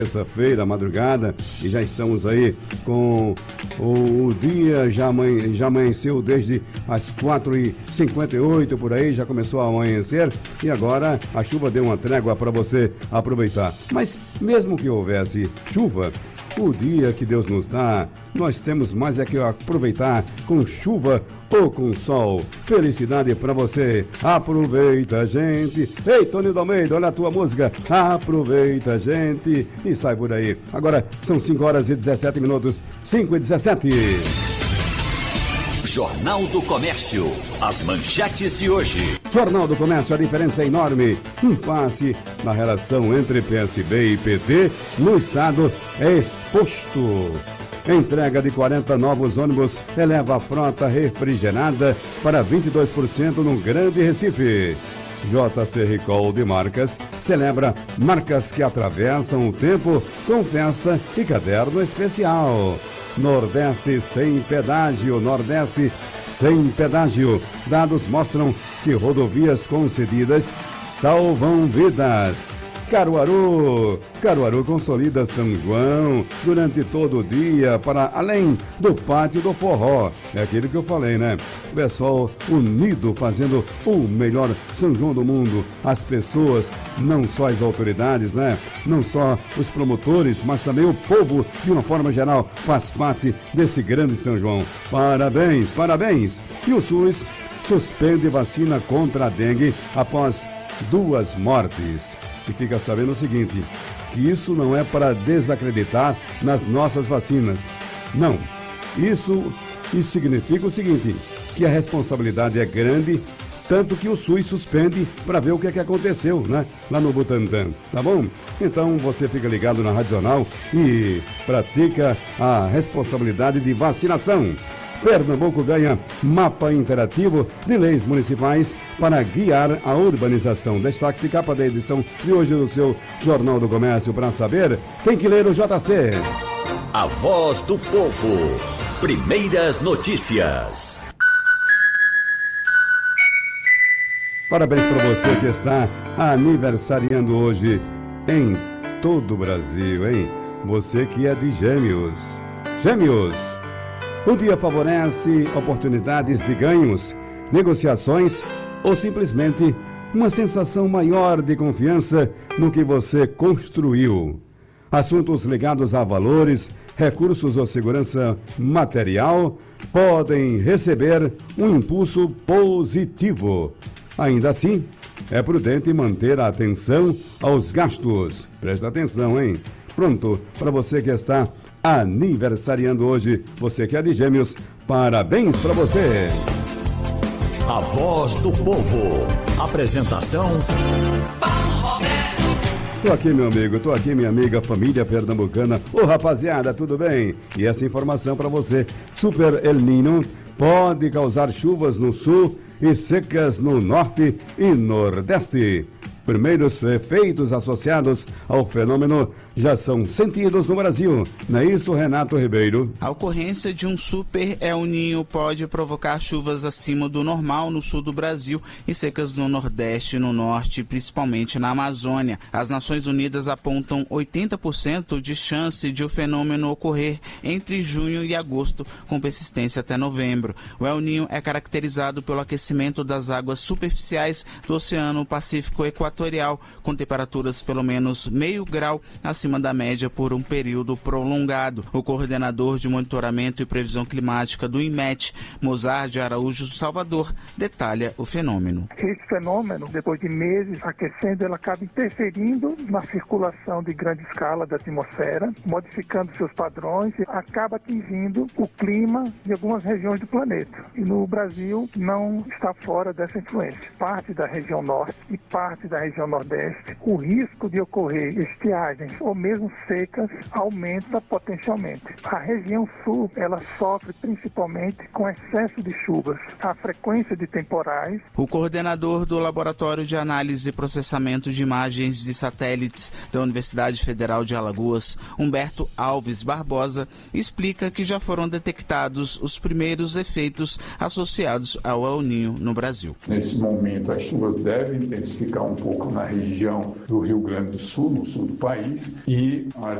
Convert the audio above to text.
Terça-feira, madrugada, e já estamos aí com o dia, já amanheceu desde as 4h58 por aí, já começou a amanhecer e agora a chuva deu uma trégua para você aproveitar. Mas mesmo que houvesse chuva, o dia que Deus nos dá, nós temos mais é que aproveitar com chuva ou com sol. Felicidade pra você. Aproveita, gente. Ei, Tony Almeida, olha a tua música. Aproveita, gente. E sai por aí. Agora são 5h17, 5h17. Jornal do Comércio. As manchetes de hoje. Jornal do Comércio, a diferença é enorme. Impasse na relação entre PSB e PT no estado é exposto. Entrega de 40 novos ônibus eleva a frota refrigerada para 22% no Grande Recife. JC Recall de Marcas celebra marcas que atravessam o tempo com festa e caderno especial. Nordeste sem pedágio, Nordeste sem pedágio. Dados mostram que rodovias concedidas salvam vidas. Caruaru consolida São João durante todo o dia para além do pátio do forró. É aquilo que eu falei, né? O pessoal unido fazendo o melhor São João do mundo. As pessoas, não só as autoridades, né? Não só os promotores, mas também o povo, de uma forma geral, faz parte desse grande São João. Parabéns, parabéns! E o SUS suspende vacina contra a dengue após 2 mortes. E fica sabendo o seguinte, que isso não é para desacreditar nas nossas vacinas. Não. Isso significa o seguinte, que a responsabilidade é grande, tanto que o SUS suspende para ver o que é que aconteceu, né? Lá no Butantã, tá bom? Então você fica ligado na Rádio Jornal e pratica a responsabilidade de vacinação. Pernambuco ganha mapa interativo de leis municipais para guiar a urbanização. Destaque de capa da edição de hoje do seu Jornal do Comércio. Para saber, tem que ler o JC. A voz do povo. Primeiras notícias. Parabéns para você que está aniversariando hoje em todo o Brasil, hein? Você que é de Gêmeos. Gêmeos! O dia favorece oportunidades de ganhos, negociações ou simplesmente uma sensação maior de confiança no que você construiu. Assuntos ligados a valores, recursos ou segurança material podem receber um impulso positivo. Ainda assim, é prudente manter a atenção aos gastos. Presta atenção, hein? Pronto, para você que está aniversariando hoje, você que é de Gêmeos, parabéns para você. A voz do povo. Apresentação Tô aqui, meu amigo, tô aqui, minha amiga, família pernambucana. Ô, rapaziada, tudo bem? E essa informação para você. Super El Niño pode causar chuvas no sul e secas no norte e nordeste. Primeiros efeitos associados ao fenômeno já são sentidos no Brasil. Não é isso, Renato Ribeiro? A ocorrência de um super El Niño pode provocar chuvas acima do normal no sul do Brasil e secas no nordeste e no norte, principalmente na Amazônia. As Nações Unidas apontam 80% de chance de o fenômeno ocorrer entre junho e agosto, com persistência até novembro. O El Niño é caracterizado pelo aquecimento das águas superficiais do Oceano Pacífico Equatorial, com temperaturas pelo menos meio grau acima da média por um período prolongado. O coordenador de monitoramento e previsão climática do INMET, Mozart de Araújo Salvador, detalha o fenômeno. Esse fenômeno, depois de meses aquecendo, ele acaba interferindo na circulação de grande escala da atmosfera, modificando seus padrões e acaba atingindo o clima de algumas regiões do planeta. E no Brasil não está fora dessa influência. Parte da região norte e parte da região nordeste, o risco de ocorrer estiagens ou mesmo secas aumenta potencialmente. A região sul, ela sofre principalmente com excesso de chuvas, a frequência de temporais. O coordenador do Laboratório de Análise e Processamento de Imagens de Satélites da Universidade Federal de Alagoas, Humberto Alves Barbosa, explica que já foram detectados os primeiros efeitos associados ao El Niño no Brasil. Nesse momento, as chuvas devem intensificar um pouco pouco na região do Rio Grande do Sul, no sul do país, e as